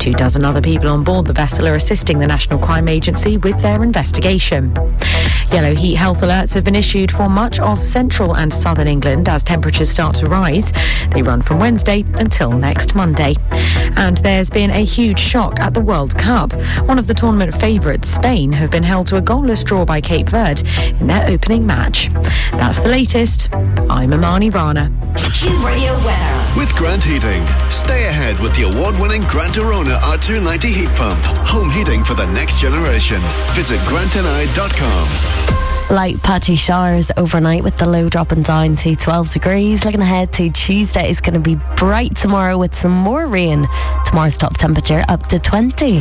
24 other people on board the vessel are assisting the National Crime Agency with their investigation. Yellow heat health alerts have been issued for much of central and southern England as temperatures start to rise. They run from Wednesday until next Monday. And there's been a huge shock at the World Cup. One of the tournament favourites, Spain, have been held to a goalless draw by Cape Verde in their opening match. That's the latest. I'm Amani Rana. Q Radio weather. With Grant Heating. Stay ahead with the award-winning Grant Arona R290 heat pump. Home heating for the next generation. Visit grantni.com. Light patchy showers overnight with the low dropping down to 12 degrees. Looking ahead to Tuesday, it's going to be bright tomorrow with some more rain. Tomorrow's top temperature up to 20.